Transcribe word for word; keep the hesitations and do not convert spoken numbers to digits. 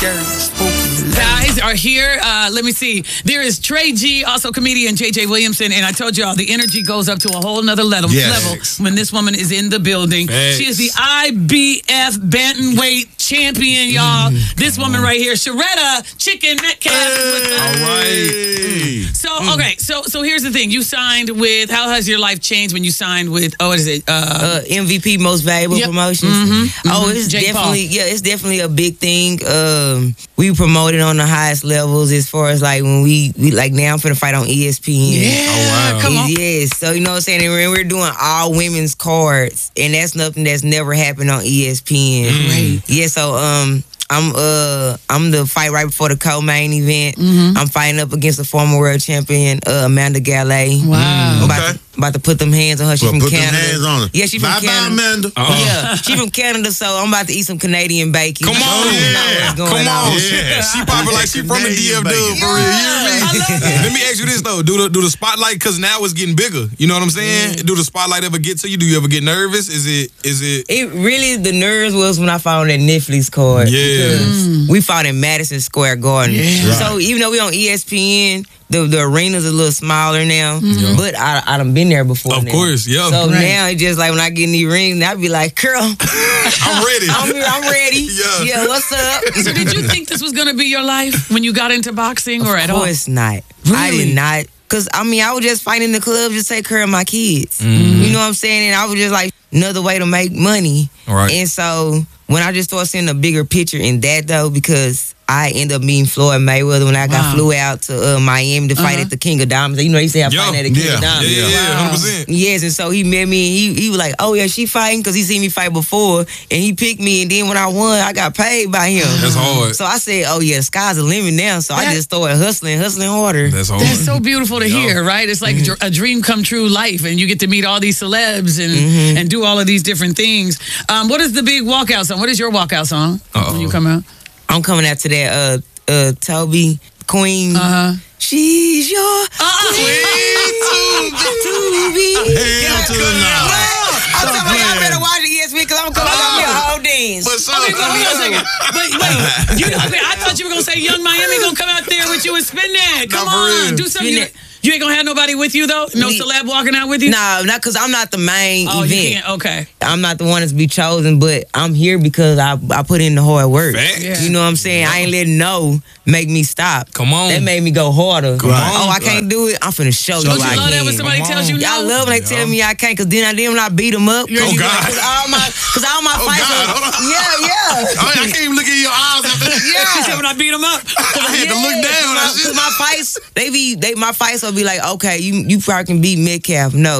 Guys are here. Uh, let me see. There is Trey G, also comedian J J Williamson, and I told y'all the energy goes up to a whole nother level, Yes. level when this woman is in the building. Thanks. She is the I B F bantamweight champion, y'all. Mm, this woman on. right here, Sharetta Chicken Metcalf. Hey. All right. So okay, so so here's the thing. You signed with. How has your life changed when you signed with? Oh, what is it? Uh, uh, M V P, Most Valuable yep. Promotions. Mm-hmm. Oh, Mm-hmm. it's Jake definitely Paul. yeah, it's definitely a big thing. Um, we promoted on the highest levels as far as like when we, we like now I'm finna fight on E S P N. Yeah, oh, wow. Come on. Yes, so you know what I'm saying. And we're, we're doing all women's cards, and that's nothing that's never happened on E S P N. Great. Yeah, so um. I'm uh I'm the fight right before the co-main event. Mm-hmm. I'm fighting up against the former world champion uh, Amanda Galley. Wow. I'm about, Okay. to, about to put them hands on her. She's Well, from put them Canada. hands on her. Yeah, she's from Bye Canada. bye, Amanda. Uh-huh. Yeah, she from Canada, so I'm about to eat some Canadian bacon. Come on, You know yeah. what's going Come on. on. Yeah. She probably like she from the D F W for real. You hear me? I love it. Let me ask you this though: Do the do the spotlight, because now it's getting bigger? You know what I'm saying? Mm. Do the spotlight ever get to you? Do you ever get nervous? Is it is it? It really, the nerves was when I found that Netflix card. Yeah. Because we fought in Madison Square Garden. Yeah. So even though we on E S P N, the, the arena's a little smaller now. Mm-hmm. But I, I done been there before. Of now. course, yeah. So Right. now it's just like when I get in the ring, I be like, girl, I'm ready. I'm, I'm ready. Yeah. Yeah, what's up? So did you think this was going to be your life when you got into boxing or at Of all? course not. I Really? did not. Because, I mean, I was just fighting in the club to take care of my kids. Mm-hmm. You know what I'm saying? And I was just like, another way to make money. Right. And so when I just started seeing a bigger picture in that, though, because I ended up meeting Floyd Mayweather when I got Wow. flew out to uh, Miami to fight Uh-huh. at the King of Diamonds. You know, he said I'm Yeah. fighting at the King Yeah. of Yeah, Diamonds. yeah, yeah, Wow. hundred percent. Yes, and so he met me and he, he was like, oh yeah, she fighting because he seen me fight before and he picked me, and then when I won, I got paid by him. That's hard. So I said, oh yeah, the sky's the limit now. So I That- just started hustling, hustling harder. That's hard. That's so beautiful to hear, right? It's like a dream come true life, and you get to meet all these celebs and Mm-hmm. and do all of these different things. Um, what is the big walkout song? What is your walkout song Uh-oh. when you come out? I'm coming out to that uh uh Toby Queen. Uh huh. She's your Queen Tubi. Hell to the no. I'm talking about y'all better watch the E S P N because I'm coming out here a whole dance. But so, Okay, but hold on a second. Wait, wait. You, okay, I thought you were gonna say Young Miami gonna come out there with you and spin that. Come Nah, for on, real. do something. Spin You, it. you ain't gonna have nobody with you though. No We- celeb walking out with you. No, not because I'm not the main Oh, you event. can't. Okay. I'm not the one that's be chosen, but I'm here because I I put in the hard work. Facts. Yeah. You know what I'm saying? I ain't letting no make me stop. Come on. That made me go harder. Come on. Oh, I can't do it. I'm finna show you Don't I you love that can. when somebody Come tells you on. no? I love when they tell me I can't, cause then I then when I beat them up. Oh, cause God. Cause all my, cause all my Oh, fights. God, are- hold on. yeah, yeah. I, I can't even look in your eyes after that. She said when I beat him up. I had to look down. Cause my, 'cause my fights, they be, they my fights will be like, okay, you you probably can beat Metcalf. No,